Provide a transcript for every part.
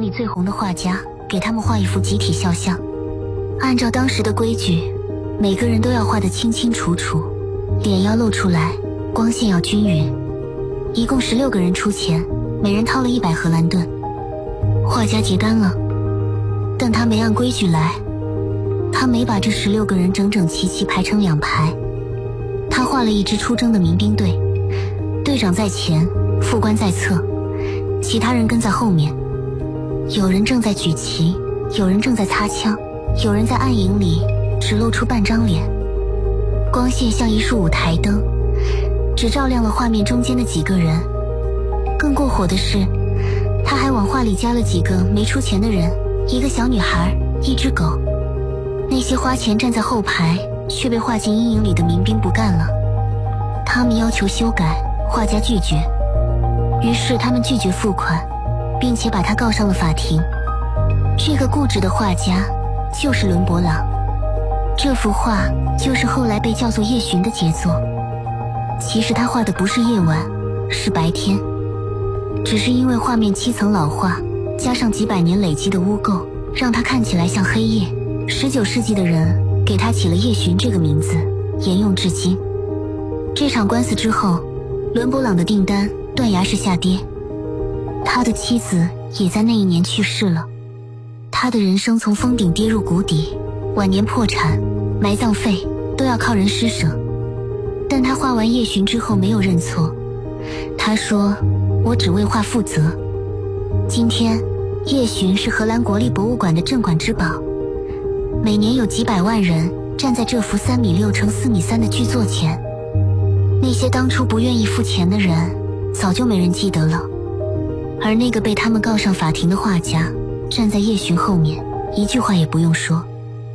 里最红的画家给他们画一幅集体肖像。按照当时的规矩，每个人都要画得清清楚楚，脸要露出来，光线要均匀。一共16个人出钱，每人掏了100荷兰盾。画家结单了，但他没按规矩来，他没把这16个人整整齐齐排成2排。他画了一支出征的民兵队，队长在前，副官在侧，其他人跟在后面。有人正在举旗，有人正在擦枪，有人在暗影里只露出半张脸。光线像一束舞台灯，只照亮了画面中间的几个人。更过火的是，他还往画里加了几个没出钱的人，一个小女孩，一只狗。那些花钱站在后排却被画进阴影里的民兵不干了，他们要求修改，画家拒绝。于是他们拒绝付款，并且把他告上了法庭。这个固执的画家就是伦勃朗，这幅画就是后来被叫做夜巡的杰作。其实他画的不是夜晚，是白天，只是因为画面7层老化，加上几百年累积的污垢，让它看起来像黑夜。19世纪的人给他起了夜巡这个名字，沿用至今。这场官司之后，伦勃朗的订单断崖式下跌，他的妻子也在那一年去世了。他的人生从峰顶跌入谷底，晚年破产，埋葬费都要靠人施舍。但他画完夜巡之后没有认错，他说：“我只为画负责。”今天，夜巡是荷兰国立博物馆的镇馆之宝，每年有几百万人站在这幅3.6米乘4.3米的巨作前。那些当初不愿意付钱的人，早就没人记得了。而那个被他们告上法庭的画家，站在夜巡后面，一句话也不用说。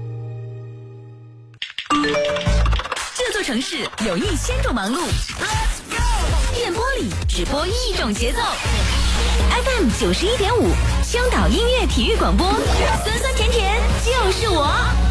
这座城市有1000种忙碌，电波里只播一种节奏。FM 91.5，香岛音乐体育广播，酸酸甜甜就是我。